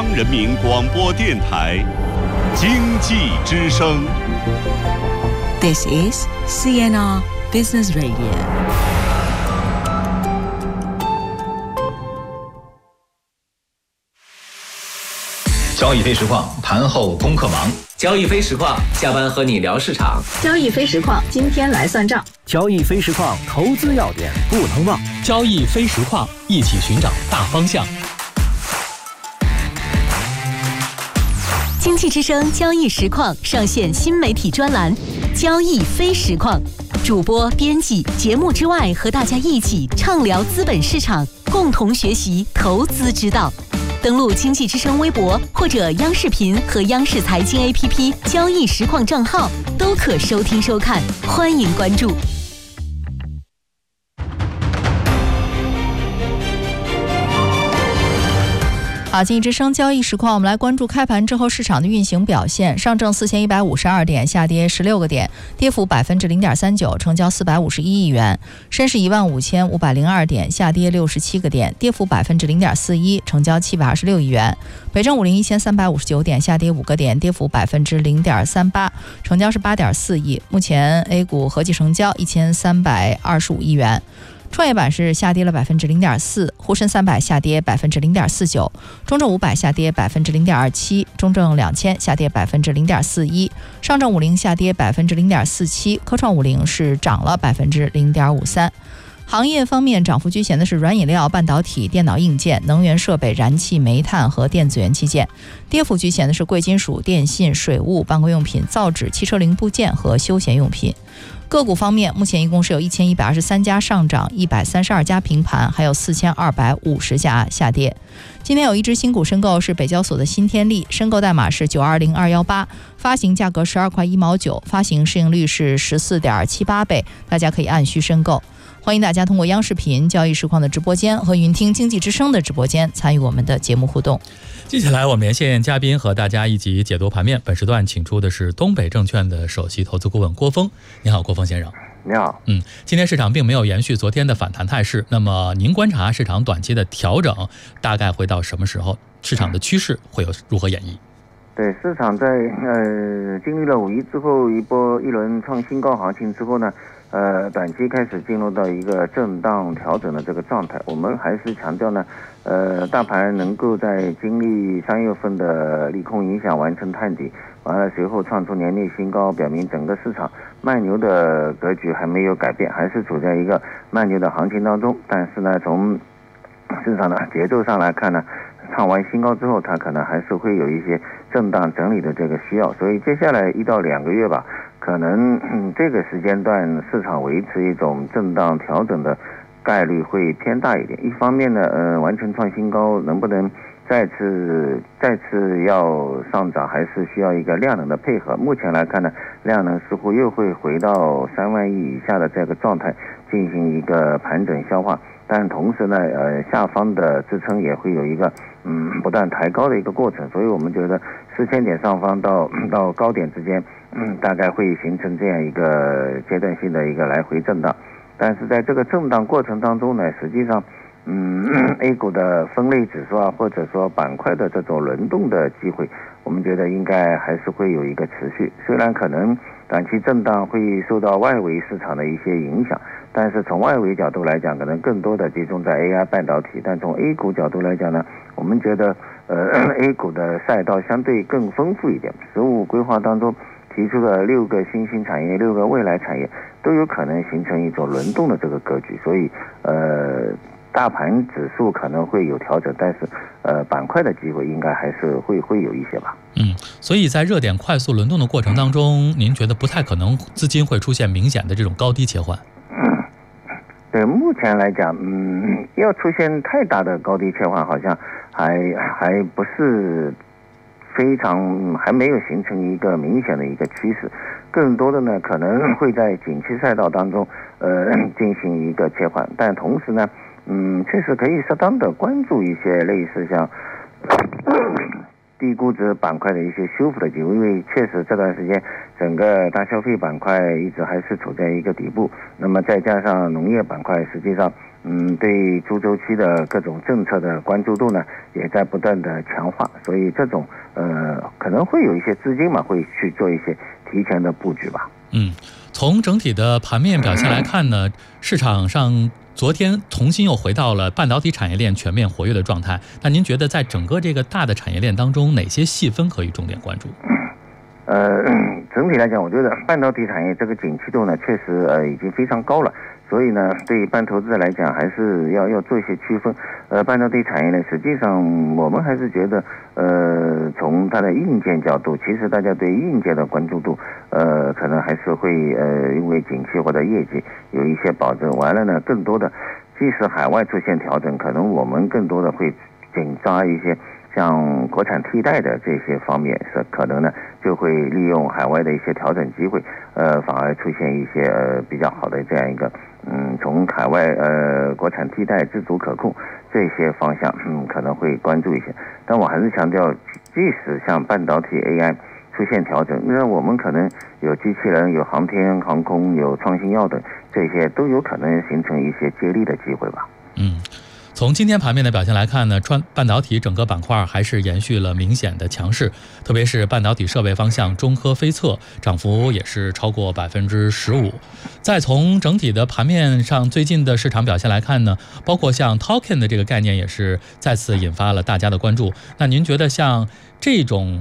央人民广播电台经济之声。 This is CNR Business Radio。 交易非实况，盘后功课忙。 交易非实况，下班和你聊市场。 交易非实况，今天来算账。 交易非实况，投资要点不能忘。 交易非实况，一起寻找大方向。 经济之声交易实况上线新媒体专栏交易非实况，主播编辑节目之外和大家一起畅聊资本市场，共同学习投资之道。登录经济之声微博或者央视频和央视财经 APP 交易实况账号都可收听收看，欢迎关注。 好，经济之声交易实况，我们来关注开盘之后市场的运行表现。上证4152点，下跌16个点，跌幅0.39%，成交451亿元。深市15502点，下跌67个点，跌幅0.41%，成交726亿元。北证501359点，下跌5个点，跌幅0.38%，成交是8.4亿。目前 A 股合计成交1325亿元。创业板是下跌了0.4%，沪深300下跌0.49%，中证500下跌0.27%，中证2000下跌0.41%，上证50下跌0.47%，科创50是涨了0.53%。行业方面，涨幅居前的是软饮料、半导体、电脑硬件、能源设备、燃气、煤炭和电子元器件；跌幅居前的是贵金属、电信、水务、办公用品、造纸、汽车零部件和休闲用品。个股方面，目前一共是有1123家上涨，132家平盘，还有4250家下跌。今天有一只新股申购，是北交所的新天力，申购代码是920218，发行价格12块1毛9，发行市盈率是14.78倍，大家可以按需申购。欢迎大家通过央视频交易实况的直播间和云听经济之声的直播间参与我们的节目互动。 接下来我们连线嘉宾，和大家一起解读盘面。本时段请出的是东北证券的首席投资顾问郭峰。你好，郭峰先生。 你好。 今天市场并没有延续昨天的反弹态势，那么您观察市场短期的调整大概会到什么时候？市场的趋势会有如何演绎？ 对，市场在经历了5一之后一轮创新高行情之后呢，短期开始进入到一个震荡调整的这个状态。我们还是强调呢，大盘能够在经历3月份的利空影响完成探底，完了随后创出年内新高，表明整个市场慢牛的格局还没有改变，还是处在一个慢牛的行情当中。但是呢，从市场的节奏上来看呢，创完新高之后，它可能还是会有一些震荡整理的这个需要，所以接下来1到2个月吧，可能这个时间段市场维持一种震荡调整的概率会偏大一点。一方面呢，完成创新高能不能再次要上涨，还是需要一个量能的配合。目前来看呢，量能似乎又会回到3万亿以下的这个状态进行一个盘整消化，但同时呢，下方的支撑也会有一个不断抬高的一个过程，所以我们觉得4000点上方到高点之间，大概会形成这样一个阶段性的一个来回震荡。但是在这个震荡过程当中呢，实际上A 股的分类指数啊，或者说板块的这种轮动的机会，我们觉得应该还是会有一个持续。虽然可能短期震荡会受到外围市场的一些影响，但是从外围角度来讲，可能更多的集中在 AI 半导体。但从 A 股角度来讲呢，我们觉得A 股的赛道相对更丰富一点。15规划当中提出的6个新兴产业、6个未来产业都有可能形成一种轮动的这个格局，所以大盘指数可能会有调整，但是板块的机会应该还是会有一些吧。 所以在热点快速轮动的过程当中，您觉得不太可能资金会出现明显的这种高低切换？ 对，目前来讲，要出现太大的高低切换，好像还不是非常，还没有形成一个明显的一个趋势。更多的呢，可能会在景气赛道当中进行一个切换，但同时呢，确实可以适当的关注一些类似像低估值板块的一些修复的机会，因为确实这段时间整个大消费板块一直还是处在一个底部，那么再加上农业板块实际上对猪周期的各种政策的关注度呢，也在不断的强化，所以这种可能会有一些资金嘛，会去做一些提前的布局吧。 从整体的盘面表现来看呢，市场上昨天重新又回到了半导体产业链全面活跃的状态。那您觉得在整个这个大的产业链当中，哪些细分可以重点关注？ 整体来讲，我觉得半导体产业这个景气度呢，确实已经非常高了。所以呢，对于半投资来讲，还是要做一些区分。半导体产业呢，实际上我们还是觉得，从它的硬件角度，其实大家对硬件的关注度，可能还是会因为景气或者业绩有一些保证。完了呢，更多的，即使海外出现调整，可能我们更多的会紧抓一些像国产替代的这些方面，是可能呢就会利用海外的一些调整机会，反而出现一些比较好的这样一个从海外国产替代自主可控这些方向可能会关注一些。但我还是强调，即使像半导体 AI 出现调整，那我们可能有机器人、有航天航空、有创新药等，这些都有可能形成一些接力的机会吧。 从今天盘面的表现来看呢，半导体整个板块还是延续了明显的强势，特别是半导体设备方向，中科飞测涨幅也是超过15%。再从整体的盘面上最近的市场表现来看呢，包括像 Token 的这个概念也是再次引发了大家的关注。那您觉得像这种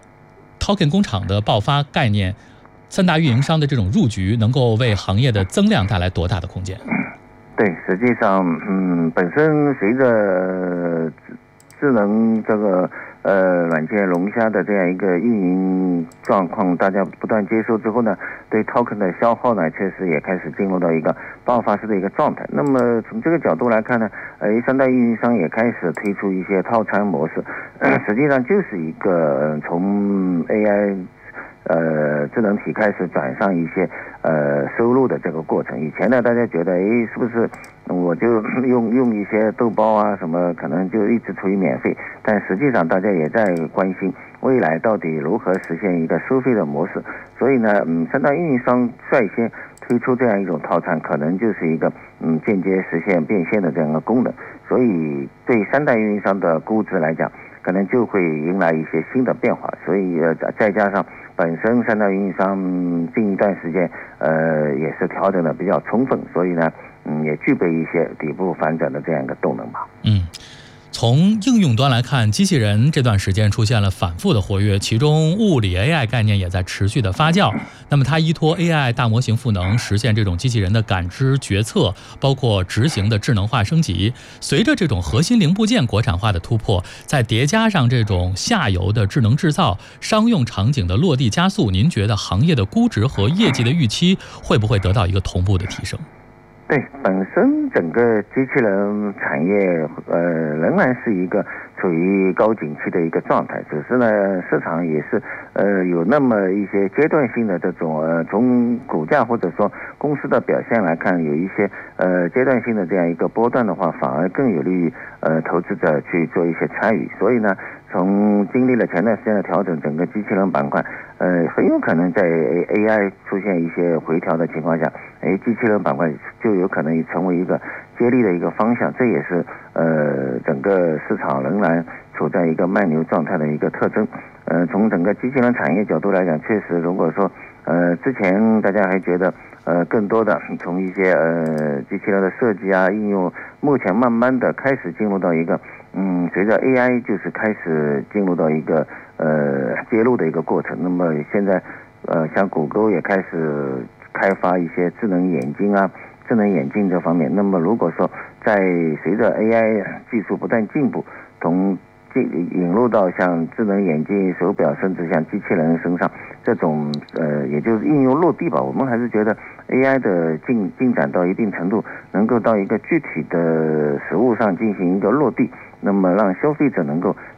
Token 工厂的爆发概念，三大运营商的这种入局，能够为行业的增量带来多大的空间？ 对，实际上，本身随着智能这个软件龙虾的这样一个运营状况，大家不断接受之后呢，对 token 的消耗呢，确实也开始进入到一个爆发式的一个状态。那么从这个角度来看呢，三大运营商也开始推出一些套餐模式，实际上就是一个从 AI。智能体开始转上一些收入的这个过程。以前呢，大家觉得是不是我就用一些豆包啊什么，可能就一直处于免费，但实际上大家也在关心未来到底如何实现一个收费的模式。所以呢，三大运营商率先推出这样一种套餐，可能就是一个间接实现变现的这样一个功能。所以对三大运营商的估值来讲，可能就会迎来一些新的变化。所以再加上本身三大运营商近一段时间也是调整的比较充分，所以呢也具备一些底部反转的这样一个动能吧。 从应用端来看，机器人这段时间出现了反复的活跃，其中物理 AI 概念也在持续的发酵。那么它依托 AI 大模型赋能，实现这种机器人的感知、决策，包括执行的智能化升级。随着这种核心零部件国产化的突破，再叠加上这种下游的智能制造、商用场景的落地加速，您觉得行业的估值和业绩的预期会不会得到一个同步的提升？ 对，本身整个机器人产业仍然是一个处于高景气的一个状态，只是呢市场也是有那么一些阶段性的这种从股价或者说公司的表现来看，有一些阶段性的这样一个波段的话，反而更有利于投资者去做一些参与。所以呢，从经历了前段时间的调整，整个机器人板块很有可能在 AI 出现一些回调的情况下，机器人板块就有可能成为一个接力的一个方向。这也是整个市场仍然处在一个慢牛状态的一个特征。从整个机器人产业角度来讲，确实如果说之前大家还觉得更多的从一些机器人的设计啊应用，目前慢慢的开始进入到一个随着 AI 就是开始进入到一个揭露的一个过程。那么现在像谷歌也开始开发一些智能眼镜啊，智能眼镜这方面。那么如果说在随着 AI 技术不断进步，从引入到像智能眼镜、手表，甚至像机器人身上，这种也就是应用落地吧。我们还是觉得 AI 的进展到一定程度，能够到一个具体的实物上进行一个落地，那么让消费者能够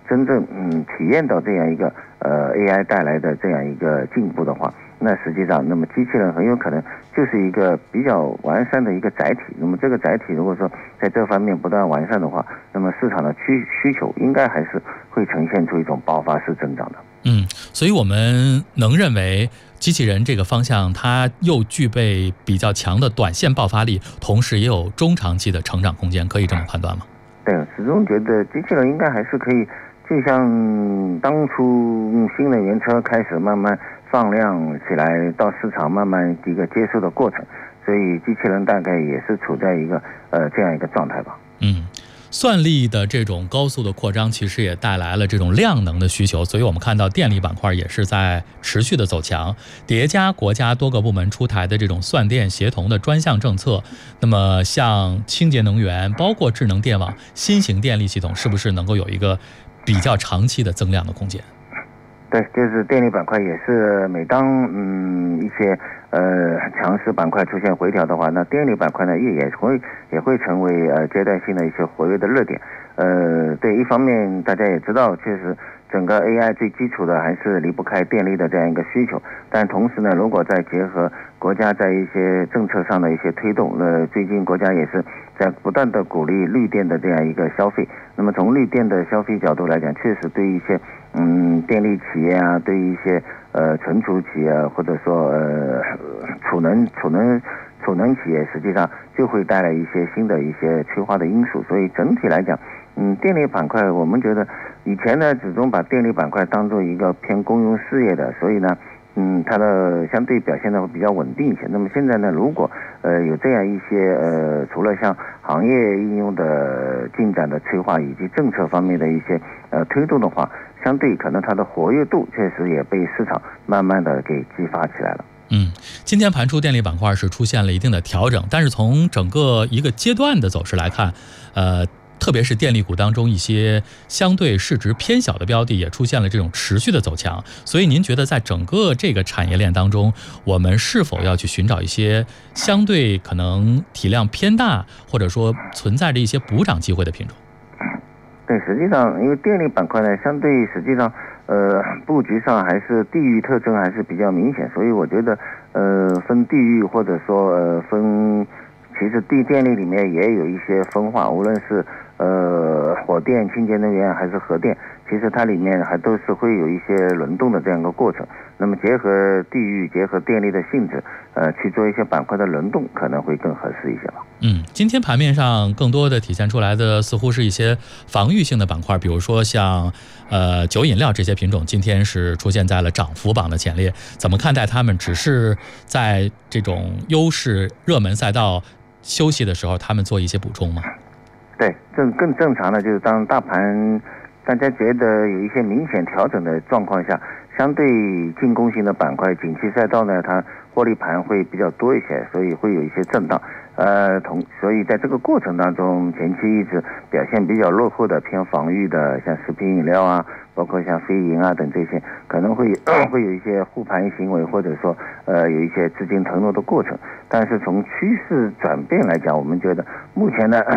真正体验到这样一个AI 带来的这样一个进步的话，那实际上那么机器人很有可能就是一个比较完善的一个载体。那么这个载体如果说在这方面不断完善的话，那么市场的需求应该还是会呈现出一种爆发式增长的。 所以我们能认为机器人这个方向它又具备比较强的短线爆发力，同时也有中长期的成长空间，可以这么判断吗？ 对，始终觉得机器人应该还是可以，就像当初新能源车开始慢慢放量起来，到市场慢慢一个接受的过程，所以机器人大概也是处在一个这样一个状态吧。 算力的这种高速的扩张，其实也带来了这种量能的需求，所以我们看到电力板块也是在持续的走强，叠加国家多个部门出台的这种算电协同的专项政策，那么像清洁能源，包括智能电网、新型电力系统，是不是能够有一个比较长期的增量的空间？ 对，就是电力板块也是，每当一些强势板块出现回调的话，那电力板块呢也会成为阶段性的一些活跃的热点。对，一方面大家也知道，确实整个 AI 最基础的还是离不开电力的这样一个需求，但同时呢，如果再结合国家在一些政策上的一些推动，最近国家也是在不断的鼓励绿电的这样一个消费。那么从绿电的消费角度来讲，确实对一些电力企业啊，对一些存储企业或者说储能企业，实际上就会带来一些新的一些催化的因素。所以整体来讲，电力板块我们觉得以前呢始终把电力板块当做一个偏公用事业的，所以呢它的相对表现的会比较稳定一些。那么现在呢，如果有这样一些除了像行业应用的进展的催化以及政策方面的一些推动的话，相对可能它的活跃度确实也被市场慢慢的给激发起来了。 今天盘出电力板块是出现了一定的调整，但是从整个一个阶段的走势来看，特别是电力股当中一些相对市值偏小的标的也出现了这种持续的走强，所以您觉得在整个这个产业链当中，我们是否要去寻找一些相对可能体量偏大，或者说存在着一些补涨机会的品种？ 对，实际上因为电力板块呢，相对实际上布局上还是地域特征还是比较明显，所以我觉得分地域或者说其实电力里面也有一些分化，无论是火电、清洁能源还是核电，其实它里面还都是会有一些轮动的这样一个过程。那么结合地域、结合电力的性质，去做一些板块的轮动，可能会更合适一些吧。 今天盘面上更多的体现出来的似乎是一些防御性的板块，比如说像酒饮料这些品种，今天是出现在了涨幅榜的前列。怎么看待它们？只是在这种优势热门赛道休息的时候，他们做一些补充吗？ 对，更正常的就是当大盘大家觉得有一些明显调整的状况下，相对进攻型的板块、景气赛道呢，它获利盘会比较多一些，所以会有一些震荡。所以在这个过程当中，前期一直表现比较落后的偏防御的，像食品饮料啊，包括像非银啊等这些，可能会有一些护盘行为，或者说有一些资金腾挪的过程。但是从趋势转变来讲，我们觉得目前呢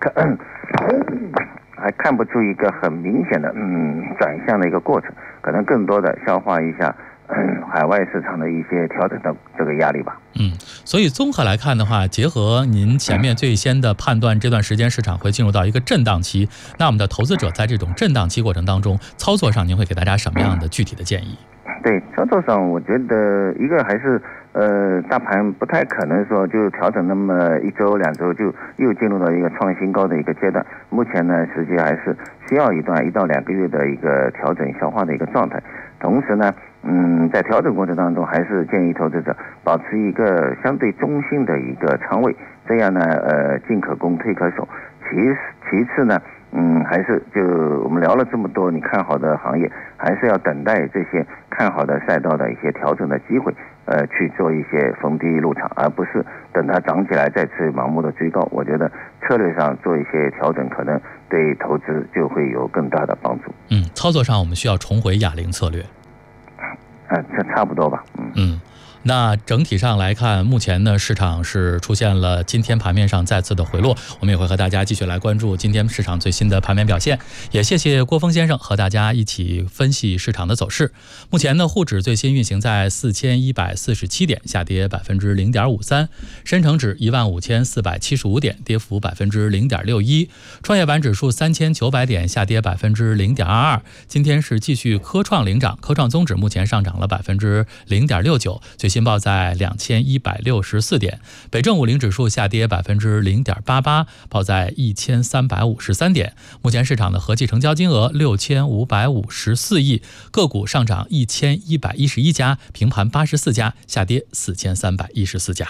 还看不出一个很明显的转向的一个过程，可能更多的消化一下海外市场的一些调整的这个压力吧。 所以综合来看的话，结合您前面最先的判断，这段时间市场会进入到一个震荡期，那我们的投资者在这种震荡期过程当中，操作上您会给大家什么样的具体的建议？ 对，操作上我觉得一个还是大盘不太可能说就调整那么1周2周就又进入到一个创新高的一个阶段。目前呢，实际还是需要1到2个月的一个调整消化的一个状态。同时呢，在调整过程当中，还是建议投资者保持一个相对中性的一个仓位，这样呢，进可攻，退可守。其次呢，还是就我们聊了这么多你看好的行业，还是要等待这些看好的赛道的一些调整的机会，去做一些逢低入场，而不是等它涨起来再次盲目的追高。我觉得策略上做一些调整，可能对投资就会有更大的帮助。操作上我们需要重回哑铃策略。 这差不多吧。 那整体上来看，目前呢市场是出现了今天盘面上再次的回落，我们也会和大家继续来关注今天市场最新的盘面表现。也谢谢郭峰先生和大家一起分析市场的走势。目前呢，沪指最新运行在4147点，下跌0.53%；深成指15475点，跌幅0.61%；创业板指数3900点，下跌0.22%。今天是继续科创领涨，科创综指目前上涨了0.69%，最新报在2164点。北证50指数下跌0.88%，报在1353点。目前市场的合计成交金额6554亿，个股上涨1111家，平盘84家，下跌4314家。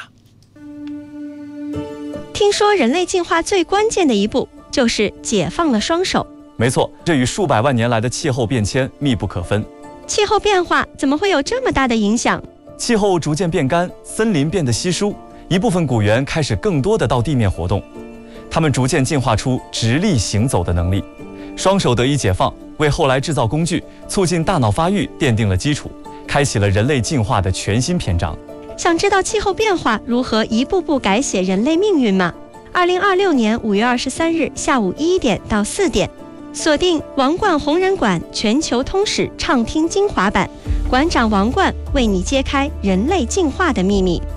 听说人类进化最关键的一步就是解放了双手。 没错，这与数百万年来的气候变迁密不可分。 气候变化怎么会有这么大的影响？ 气候逐渐变干，森林变得稀疏，一部分古猿开始更多的到地面活动，它们逐渐进化出直立行走的能力。双手得以解放，为后来制造工具、促进大脑发育奠定了基础，开启了人类进化的全新篇章。 想知道气候变化如何一步步改写人类命运吗？2026年5月23日下午1点到4点，锁定王冠红人馆全球通史畅听精华版，馆长王冠为你揭开人类进化的秘密。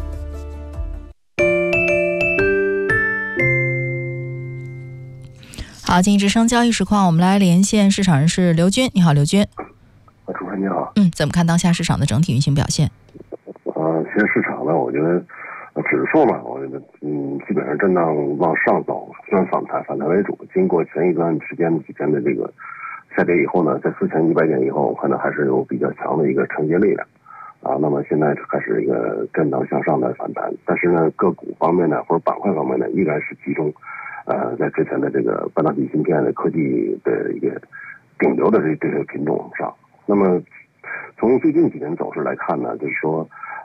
好，经济之声交易实况，我们来连线市场人士刘军。你好，刘军。 主持人你好。 怎么看当下市场的整体运行表现？ 现在市场呢，我觉得指数嘛，我觉得基本上震荡往上走，算反弹为主。经过前一段时间几天的这个下跌以后呢，在4100点以后，我看到还是有比较强的一个承接力量那么现在开始一个震荡向上的反弹，但是呢，个股方面呢，或者板块方面呢，依然是集中在之前的这个半导体芯片的科技的一个顶流的这些品种上。那么从最近几年走势来看呢，就是说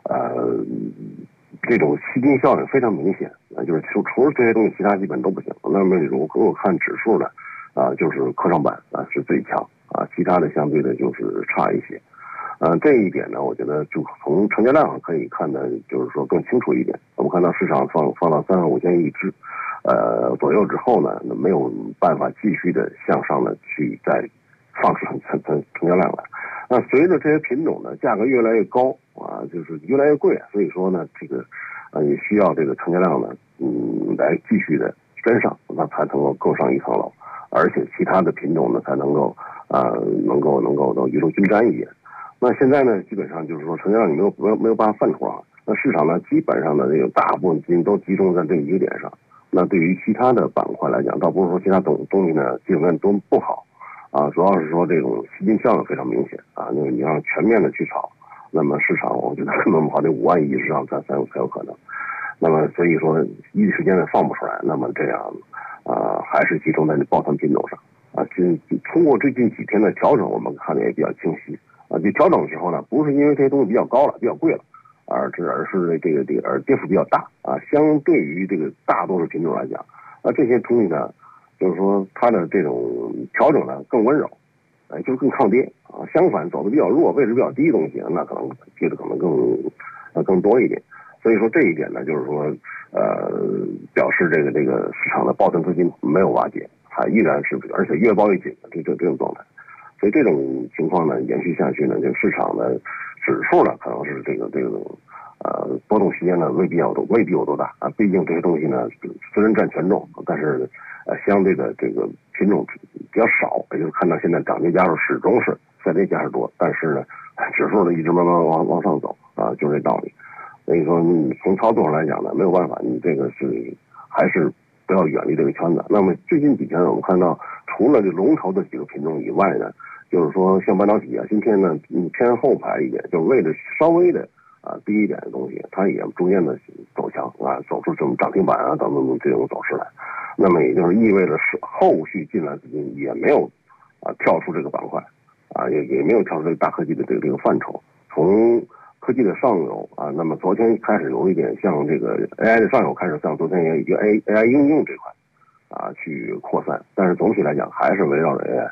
这种吸金效应非常明显就是除了这些东西，其他基本都不行。那么如果看指数呢就是科创板是最强其他的相对的就是差一些。这一点呢，我觉得就从成交量上可以看的，就是说更清楚一点。我们看到市场放到35000亿只左右之后呢，没有办法继续的向上的去再放出成交量来。那随着这些品种呢价格越来越高就是越来越贵，所以说呢这个也需要这个成交量呢来继续的跟上，那才能够更上一层楼，而且其他的品种呢才能够能够雨露均沾一点。那现在呢基本上就是说成交量你没有办法犯出来，那市场呢基本上的这个大部分资金都集中在这一个点上。那对于其他的板块来讲，倒不是说其他东西呢基本面都不好主要是说这种吸金效应非常明显那个你要全面的去炒，那么市场我觉得可能跑这5万亿以上才有可能。那么所以说一时间呢放不出来，那么这样还是集中在抱团品种上通过最近几天的调整，我们看的也比较清晰这调整的时候呢，不是因为这些东西比较高了、比较贵了，而是这个跌幅比较大相对于这个大多数品种来讲这些东西呢，就是说它的这种调整呢更温柔就是更抗跌相反走的比较弱、位置比较低的东西，那可能跌的可能更多一点。所以说这一点呢，就是说表示这个市场的抱团资金没有瓦解，还依然是而且越抱越紧的这种状态。所以这种情况呢延续下去呢，这个市场的指数呢可能是这个波动时间呢未必有多大毕竟这些东西呢虽然占权重，但是相对的这个品种比较少，也就是看到现在涨跌家数始终是下跌家数多，但是呢指数呢一直慢慢往上走就是这道理。所以说你从操作上来讲呢，没有办法，你这个还是不要远离这个圈子。那么最近几天我们看到，除了这龙头的几个品种以外呢，就是说像半导体芯片呢偏后排一点，就是位置稍微的低一点的东西，它也逐渐的走强走出这种涨停板等等这种走势来。那么也就是意味着是后续进来资金也没有跳出这个板块也没有跳出这个大科技的这个范畴。从科技的上游那么昨天开始有一点像这个 AI 的上游开始像昨天也已经 AI 应用这块去扩散，但是总体来讲还是围绕着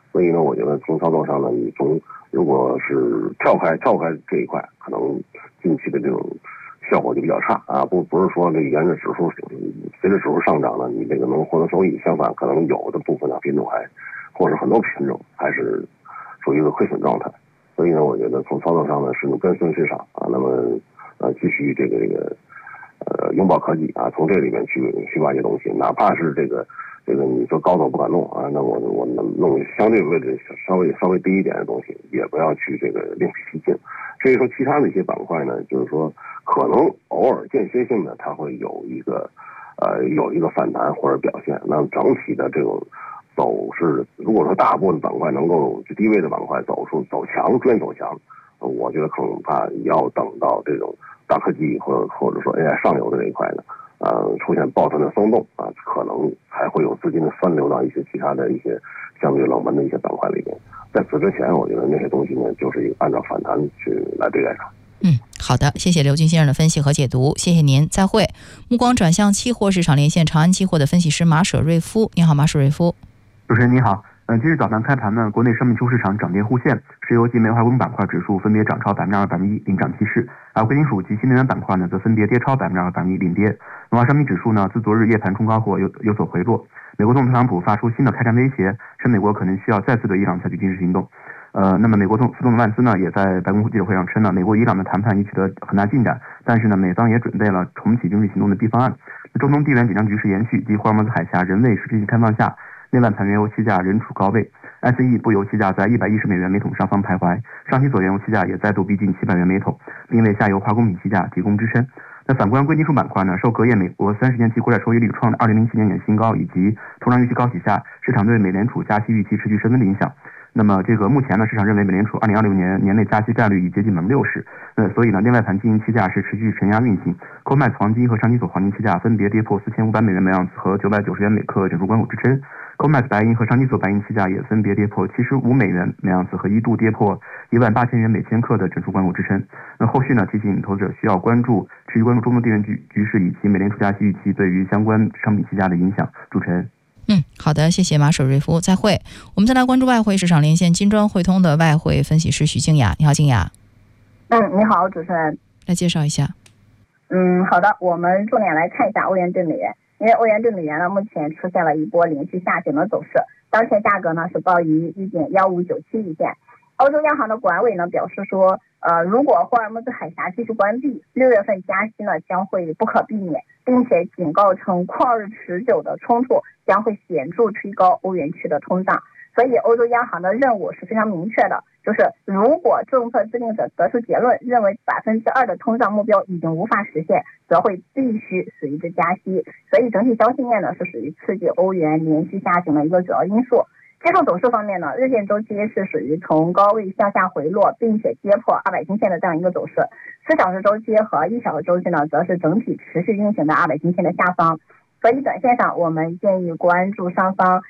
所以呢，我觉得从操作上呢，你如果是跳开这一块，可能近期的这种效果就比较差啊，不是说这沿着指数随着指数上涨呢，你这个能获得收益，相反可能有的部分的品种或者很多品种还是属于一个亏损状态。所以呢，我觉得从操作上呢是跟随市场啊，那么继续这个拥抱科技啊，从这里面去挖掘东西，哪怕是这个你说高走不敢弄啊，那我弄相对位置稍微低一点的东西，也不要去这个另辟蹊径。至于说其他的一些板块呢，就是说可能偶尔间歇性的它会有一个反弹或者表现，那整体的这种走势，如果说大部分板块能够低位的板块走强，逐渐走强，我觉得恐怕要等到这种大科技或者说 AI 上游的这一块呢，出现抱团的松动啊，可能才会有资金的分流到一些其他的一些相对冷门的一些板块里边。在此之前，我觉得那些东西呢，就是按照反弹去来对待它。 好的，谢谢刘军先生的分析和解读，谢谢您，再会。目光转向期货市场，连线长安期货的分析师马舍瑞夫。你好，马舍瑞夫。 主持人你好。今日早盘开盘呢，国内商品期货市场涨跌互现，石油及煤化工板块指数分别涨超 2%、1%， 领涨趋势，而贵金属及新能源板块呢，则分别跌超 2%、1%，领跌。农业商品指数呢，自昨日夜盘冲高后有所回落。美国总统特朗普发出新的开战威胁，称美国可能需要再次对伊朗采取军事行动。那么美国副总统万斯呢，也在白宫记者会上称呢，美国与伊朗的谈判已取得很大进展，但是呢，美方也准备了重启军事行动的 B 方案。中东地缘紧张局势延续，及霍尔木兹海峡仍未实质性开放下，内外盘原油期价仍处高位。ICE 布油期价在$110每桶上方徘徊，上期左原油期价也再度逼近$700每桶，并为下游化工品期价提供支撑。那反观贵金属板块呢，受隔夜美国30年期国债收益率创2007年新高，以及通胀预期高企下，市场对美联储加息预期持续升温的影响。那么这个目前呢，市场认为美联储2026年年内加息概率已接近60%，所以呢，内外盘经营期价是持续承压运行。COMEX 黄金和上期所黄金期价分别跌破$4500每盎司和$990每克整数关口支撑。COMEX 白银和上期所白银期价也分别跌破$75每盎司和一度跌破$18000每千克的整数关口支撑。那后续呢，提醒投资者需要持续关注中东地缘局势以及美联储加息预期对于相关商品期价的影响。主持人。 好的，谢谢马舍瑞夫，再会。我们再来关注外汇市场，连线金砖汇通的外汇分析师许静雅。你好，静雅。 你好，主持人。 来介绍一下。 好的，我们重点来看一下欧元对美元。因为欧元对美元呢，目前出现了一波连续下行的走势，当前价格呢是报于1.1597一线。欧洲央行的管委呢表示说，如果霍尔木兹海峡继续关闭，6月份加息呢将会不可避免，并且警告称旷日持久的冲突将会显著推高欧元区的通胀。所以欧洲央行的任务是非常明确的，就是如果政策制定者得出结论，认为2%的通胀目标已经无法实现，则会必须随之加息。所以整体消息面呢是属于刺激欧元连续下行的一个主要因素。技术走势方面呢，日线周期是属于从高位向下回落，并且跌破200均线的这样一个走势。4小时周期和1小时周期呢，则是整体持续运行的200均线的下方。所以短线上，我们建议关注上方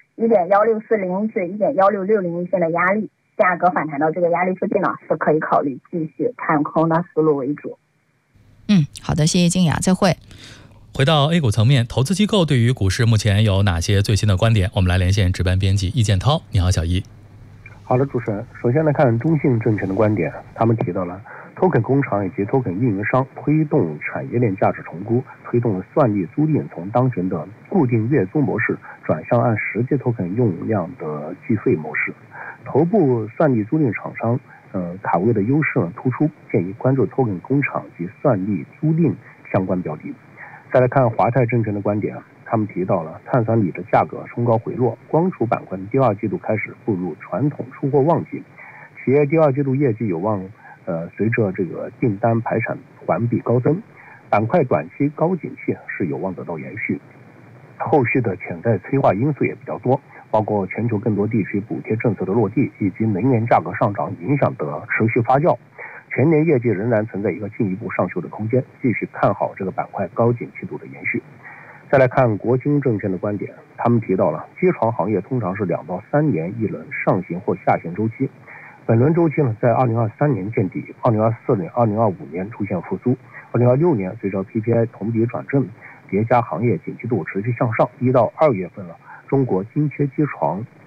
1.1640至1.1660一线的压力，价格反弹到这个压力附近呢，是可以考虑继续看空的思路为主。 好的，谢谢静雅，再会。 回到 A 股层面，投资机构对于股市目前有哪些最新的观点？我们来连线值班编辑易建涛。你好，小易。 好的，主持人。首先来看中信证券的观点，他们提到了 token 工厂以及 token 运营商推动产业链价值重估，推动算力租赁从当前的固定月租模式转向按实际 token 用量的计费模式。头部算力租赁厂商卡位的优势突出，建议关注 token 工厂及算力租赁相关标的。再来看华泰证券的观点，他们提到了碳酸锂的价格冲高回落，光储板块第二季度开始步入传统出货旺季，企业第二季度业绩有望随着这个订单排产环比高增，板块短期高景气是有望得到延续。后续的潜在催化因素也比较多，包括全球更多地区补贴政策的落地，以及能源价格上涨影响的持续发酵。全年业绩仍然存在一个进一步上修的空间，继续看好这个板块高景气度的延续。再来看国金证券的观点，他们提到了机床行业通常是2到3年一轮上行或下行周期，本轮周期呢在2023年见底，2024年、2025年出现复苏，2026年随着 PPI 同比转正，叠加行业景气度持续向上，1到2月份了，中国精切机床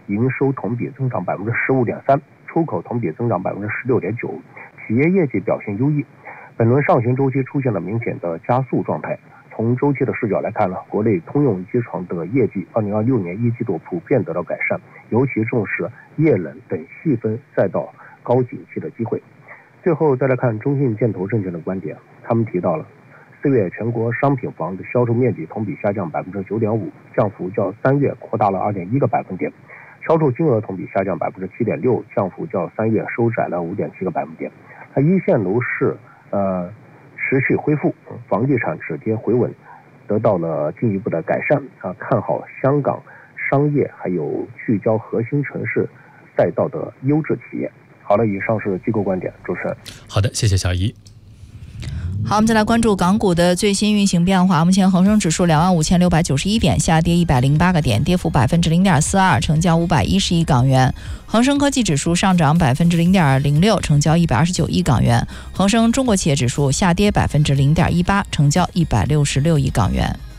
营收同比增长15.3%，出口同比增长16.9%，企业业绩表现优异。本轮上行周期出现了明显的加速状态。从周期的视角来看呢，国内通用机床的业绩2026年一季度普遍得到改善，尤其重视液冷等细分赛道高景气的机会。最后再来看中信建投证券的观点，他们提到了4月全国商品房的销售面积同比下降9.5%，降幅较3月扩大了2.1个百分点，销售金额同比下降7.6%，降幅较3月收窄了5.7个百分点。一线楼市持续恢复，房地产止跌回稳，得到了进一步的改善看好香港商业还有聚焦核心城市赛道的优质企业。好了，以上是机构观点，主持人。 好的，谢谢小姨。 好，我们再来关注港股的最新运行变化。目前恒生指数25,691点，下跌108个点，跌幅0.42%，成交510亿港元。恒生科技指数上涨0.06%，成交129亿港元。恒生中国企业指数下跌0.18%，成交166亿港元。